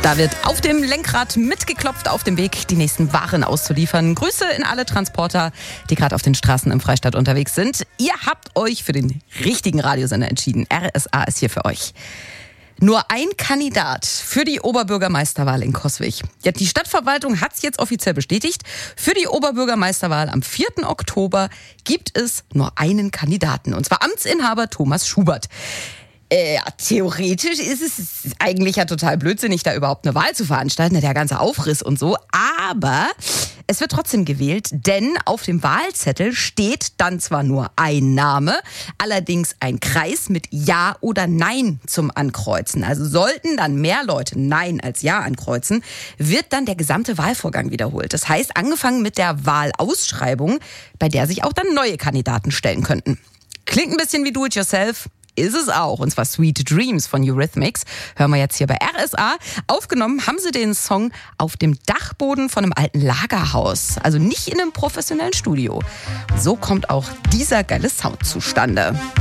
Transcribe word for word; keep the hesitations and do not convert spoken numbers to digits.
Da wird auf dem Lenkrad mitgeklopft auf dem Weg, die nächsten Waren auszuliefern. Grüße in alle Transporter, die gerade auf den Straßen im Freistaat unterwegs sind. Ihr habt euch für den richtigen Radiosender entschieden. R S A ist hier für euch. Nur ein Kandidat für die Oberbürgermeisterwahl in Coswig. Ja, die Stadtverwaltung hat es jetzt offiziell bestätigt. Für die Oberbürgermeisterwahl am vierten Oktober gibt es nur einen Kandidaten. Und zwar Amtsinhaber Thomas Schubert. Äh, ja, theoretisch ist es eigentlich ja total blödsinnig, da überhaupt eine Wahl zu veranstalten, der ganze Aufriss und so. Aber es wird trotzdem gewählt, denn auf dem Wahlzettel steht dann zwar nur ein Name, allerdings ein Kreis mit Ja oder Nein zum Ankreuzen. Also sollten dann mehr Leute Nein als Ja ankreuzen, wird dann der gesamte Wahlvorgang wiederholt. Das heißt, angefangen mit der Wahlausschreibung, bei der sich auch dann neue Kandidaten stellen könnten. Klingt ein bisschen wie Do-it-yourself. Ist es auch. Und zwar Sweet Dreams von Eurythmics. Hören wir jetzt hier bei R S A. Aufgenommen haben sie den Song auf dem Dachboden von einem alten Lagerhaus. Also nicht in einem professionellen Studio. So kommt auch dieser geile Sound zustande.